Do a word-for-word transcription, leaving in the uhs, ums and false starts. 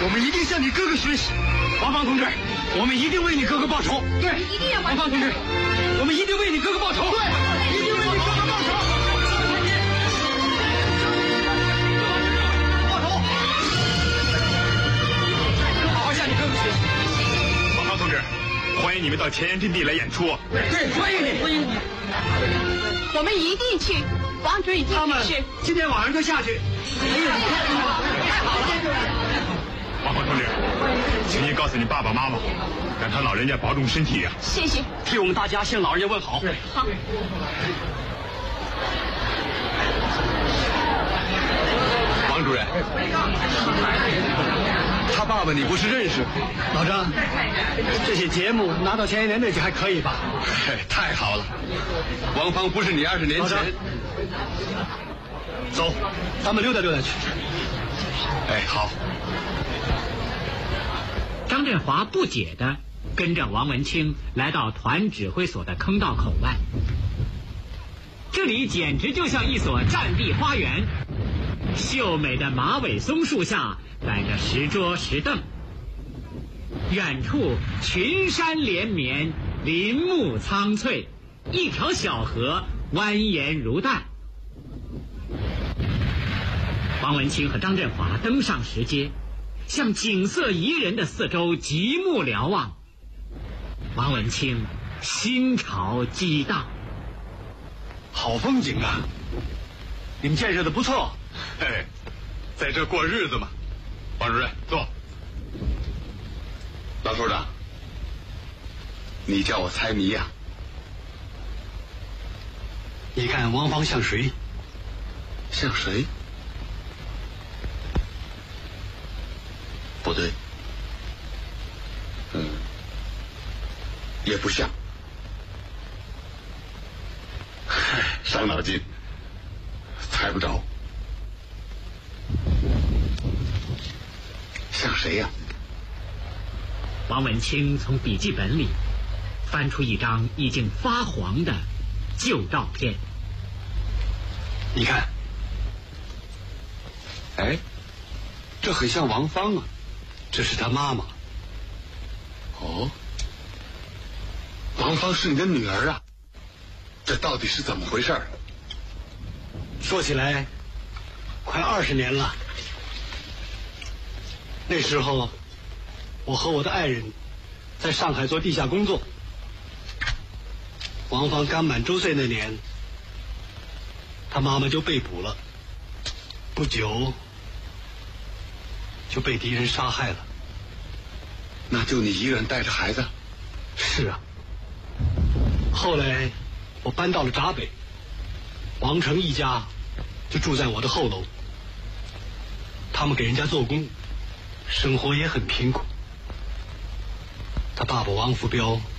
我们一定向你哥哥学习。王芳同志，我们一定为你哥哥报仇。对， 一定要王芳同志，我们一定为你哥哥报仇。对，一定为你哥哥报仇。报仇！好好向你哥哥学习。 王芳同志，欢迎你们到前沿阵地来演出。 对，欢迎你，欢迎你。 我们一定去。王主任已经他们指示， 今天晚上就下去。哎呀，太好了！ 王芳同志，请您告诉你爸爸妈妈，让他老人家保重身体呀、啊。 谢谢。 替我们大家向老人家问好。对， 好。 王主任，他爸爸你不是认识？ 老张，这些节目拿到前一年那去还可以吧？ 嘿，太好了！王芳不是你二十年前。 走，咱们溜达溜达去。 哎，好。 张振华不解地跟着王文清来到团指挥所的坑道口外，这里简直就像一所战地花园。秀美的马尾松树下摆着石桌石凳，远处群山连绵，林木苍翠，一条小河蜿蜒如带。王文清和张振华登上石阶，向景色宜人的四周极目瞭望。王文清心潮激荡， 好风景啊！你们建设的不错。嘿，在这过日子嘛。王主任，坐。老首长，你叫我猜谜呀、啊？ 你看王芳像谁？ 像谁？不对，嗯，也不像。嗨，伤脑筋，猜不着。像谁呀、啊？ 王文清从笔记本里翻出一张已经发黄的旧照片。 你看，哎，这很像王芳啊。 这是他妈妈。 哦，王芳是你的女儿啊？这到底是怎么回事？ 说起来，快二十年了。那时候，我和我的爱人在上海做地下工作。王芳刚满周岁那年，他妈妈就被捕了，不久就被敌人杀害了。 那就你一个人带着孩子？ 是啊。后来我搬到了闸北，王成一家就住在我的后楼。他们给人家做工，生活也很贫苦。他爸爸王福彪